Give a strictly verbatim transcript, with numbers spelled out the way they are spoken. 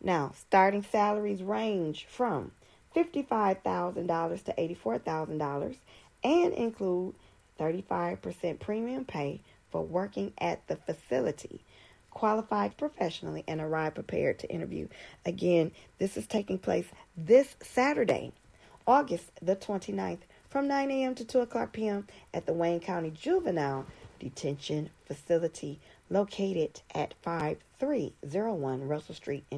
Now, starting salaries range from fifty-five thousand dollars to eighty-four thousand dollars and include thirty-five percent premium pay for working at the facility. Qualified professionally and arrive prepared to interview. Again, this is taking place this Saturday, August the twenty-ninth, from nine a.m. to two o'clock p.m. at the Wayne County Juvenile Detention Facility located at five three oh one Russell Street in